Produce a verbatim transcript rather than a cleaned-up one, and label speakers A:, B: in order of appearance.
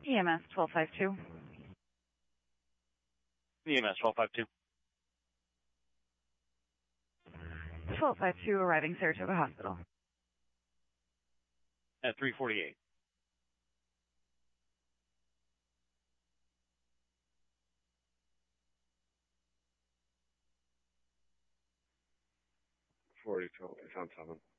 A: E M S twelve five two.
B: E M S twelve five two.
A: twelve five two arriving Saratoga Hospital.
B: At three forty-eight.
C: forty-two, it's on seven.